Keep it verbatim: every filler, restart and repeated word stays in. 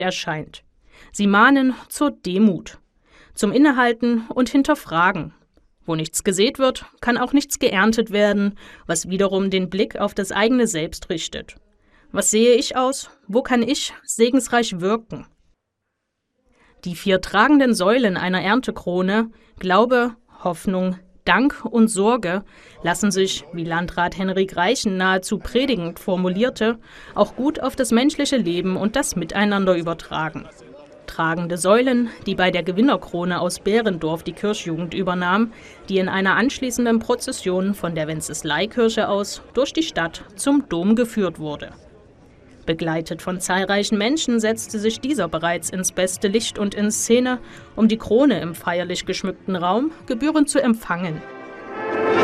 erscheint. Sie mahnen zur Demut, zum Innehalten und Hinterfragen. Wo nichts gesät wird, kann auch nichts geerntet werden, was wiederum den Blick auf das eigene Selbst richtet. Was sehe ich aus? Wo kann ich segensreich wirken? Die vier tragenden Säulen einer Erntekrone, Glaube, Hoffnung, Dank und Sorge, lassen sich, wie Landrat Henrik Reichen nahezu predigend formulierte, auch gut auf das menschliche Leben und das Miteinander übertragen. Tragende Säulen, die bei der Gewinnerkrone aus Behrendorf die Kirchjugend übernahm, die in einer anschließenden Prozession von der Wenceslaikirche aus durch die Stadt zum Dom geführt wurde. Begleitet von zahlreichen Menschen setzte sich dieser bereits ins beste Licht und in Szene, um die Krone im feierlich geschmückten Raum gebührend zu empfangen.